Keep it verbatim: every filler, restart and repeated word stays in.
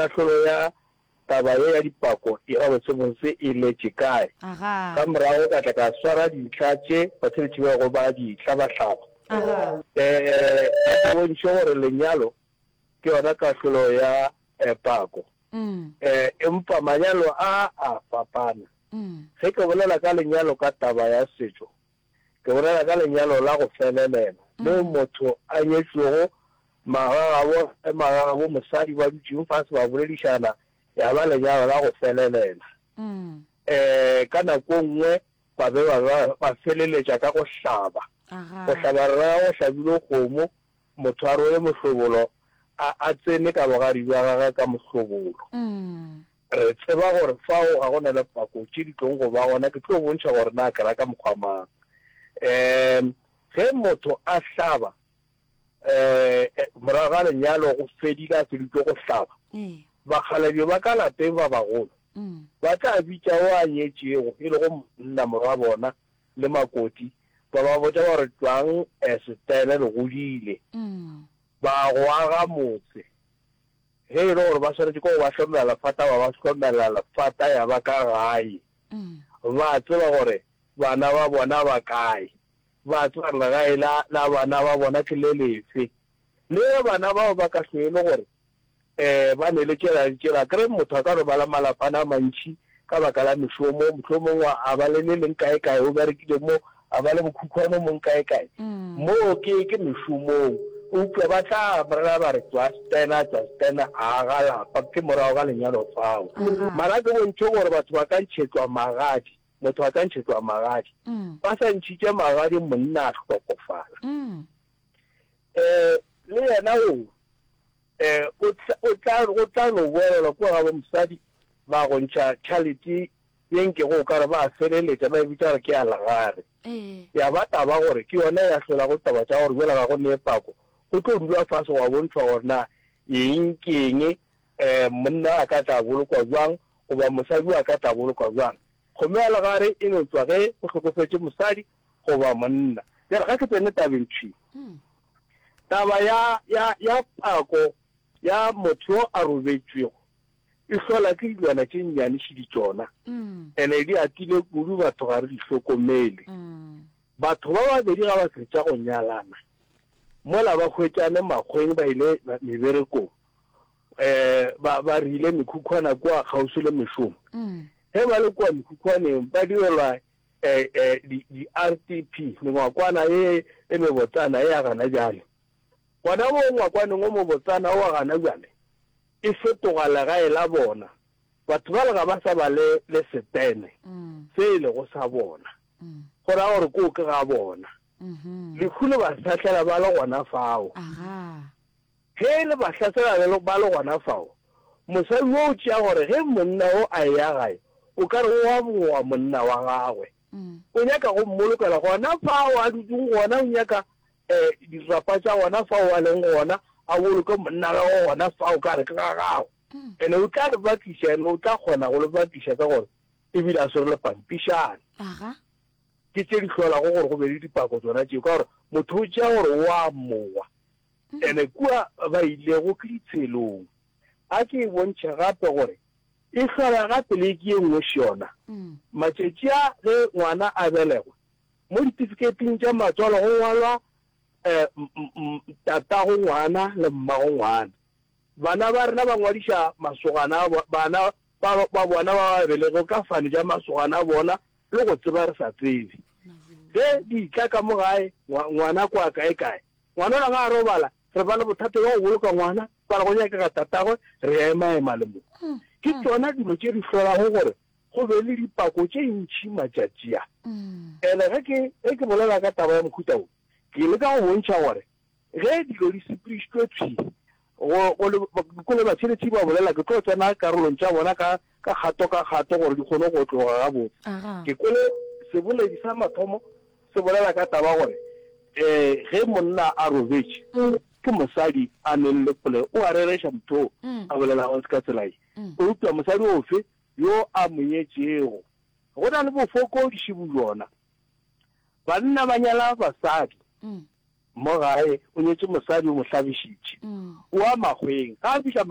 katlholo ya taba ya dipako e ga botsebotse e letse kae ka morago ka tla ka swara dintlha tse batsheletsi ba go ba di tlhabatlhaba um bontšhe gore lenyalo ke yona katlholo ya pako um empa manyalo a a fapana ge ke bolela ka lenyalo ka taba ya setso ke bolela ka lenyalo la go felelela mo motho a nyetswego magagabo mosadi ba dutšeng fase ba boledišana ya ba lenyalo la go felelela um ka nako nngwe ba be ba feleletša ka go hlaba go hlaba rra go hlabile kgomo motho a rwele mohlobolo a tsene ka bogadi ba gagwe ka mohlobolo re tseba gore fao ga go na le pako tše di tlong go ba gona ke tlo bontšha gore na kera ka mokgwa mang um ge motho a hlaba um morago ga lenyalo go fedile a feditse go hlaba bakgalabje ba ka lapeng ba bagolo ba tla bitša o a nyetšego e le go monna morwa bona le makoti ba ba botsa gore tswang setene le godile ba go aga motse ge e le gore ba swanetse ko go ba tlhomelela lefata ba ba tlhomelela lefata ya ba ka gae ba tseba gore bana ba bona ba kae ba tseba legae la bana ba bona ke le lefe le bana bao ba ka tlhoele gore um ba ne le tšela kere motho a ka re ba la malapana a mantšhi ka baka la mešomo mohlomongwe a ba le le leng kae-kae o berekile mo a ba le bokhukhwane mong kae-kae mo ke ke mešomong upša ba tla brela ba re tswa stena tswa stena a galapa ke morago ga lenyalo fao mara ke bontšhe gore batho ba ka ntšhetšwa magadi motho a ka ntšhetšwa magadi ba sa ntšhitše magadi monna a hlokofala um le yena o um o tla no boelela ko ga bo mosadi ba go ntšha tšhalete yenke go ka re ba feleletša ba e bitša gore ke a lagare ya ba taba gore ke yona ya hlola go taba tša gore bjela ga go nee pako go tlo dula fase wa bontšhwa gore na eng ke eng um monna a ka tla bolokwa jwang goba mosadi a ka tla bolokwa jwang kgome ya legare e no tswa ge go hlokofetše mosadi goba monna jale ga ke tsene tabentšhi taba ya pako ya motho a robetšwego e hlola ke dilwana tše nnyane šedi tšona ene di atile kudu batho ga re di hlokomele batho ba babedi ga ba fetša go nyalana mola ba hwetšane makgweng ba ile meberekong um ba rile mekhukhwana kua kgausi le mešomo ge ba le kua mekhukhwaneng ba direlwa di-R T P mengwakwana e mebotsana e ya gana bjale gona mo ngwakwaneng o mobotsana o wa gana bjale e fetoga legae la bona batho ba le ga ba sa ba le setene se e le go sa bona go raya gore ko ke ga bona lekhule ba tlhatlhela ba le gona fao ge e le ba tlhatlhela ba le gona fao mosadi o o tšea gore ge monna o a ya gae o ka re o wa boa monna wa gagwe o nyaka go mmolokela gona fao a dutseng gona o nyaka um dirapa tša gona fao a leng gona a boloke monna gago gona fao ka re ke ga gago ande o tla le bakiša ene o tla kgona go le bakiša ka gore ebile a sore le pampišane ke tše di tlholago gore go be le dipako tsona tšeo ka gore motho o tšea gore o a mowa ande kua ba ilego ke ditshelong a ke e bontšhe gape gore e hlola gape le ke ye nngwe šona matšetši a ge ngwana a belegwa mo ditefiketing tša matswalo go ngwalwa um tatago ngwana le mmago ngwana bana ba rena ba ngwadiša masogana bana ba bona ba babelego ka fane ja masogana a bona le go tseba re sa tsebe ge di tla ka mo gae ngwana kwa kae-kae ngwana la ga a robala re ba le bothata ba go boloka ngwana ba re go nyaka ka tatagwe re emaema le mo ke tsona dilo tše di tlholago gore go be le dipako tše ntšhi matšatši a ene ge ke bolela ka taba ya mokhuta o ke le ka go bontšha gore ge dilo di sepedišitšwe tshwi ko le batšheletši ba bolela ke tlo tsena karolong tša bona ka kgato ka kgato gore di kgone go tloga gabotse ke kole seboledi sa mathomo se bolela ka taba gore um ge monna a robetše ke mosadi a neng le pole o a rereša motho a bolela go se ka tselae o utlwa mosadi ofe yo a monyetšego go na le bofokodiši bo jona banna ba nyala basadi mo gae o nyetse mosadi o mo hlabišitše o a makgweng ga a fiša